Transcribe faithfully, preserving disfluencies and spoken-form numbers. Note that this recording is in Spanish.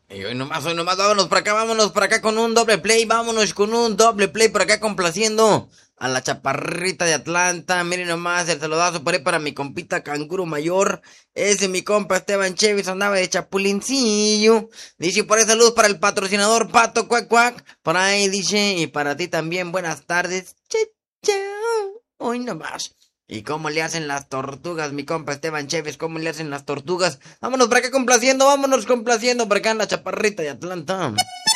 Y hoy nomás, hoy nomás, vámonos por acá, vámonos por acá con un doble play, vámonos con un doble play por acá complaciendo a la chaparrita de Atlanta. Miren nomás el saludazo por ahí para mi compita canguro mayor. Ese mi compa Esteban Chevis andaba de chapulincillo. Dice por ahí saludos para el patrocinador Pato Cuac Cuac. Por ahí dice, y para ti también buenas tardes. Chao, chao. Hoy nomás. ¿Y cómo le hacen las tortugas, mi compa Esteban Chévez? ¿Cómo le hacen las tortugas? Vámonos para acá complaciendo, vámonos complaciendo para acá en la chaparrita de Atlanta.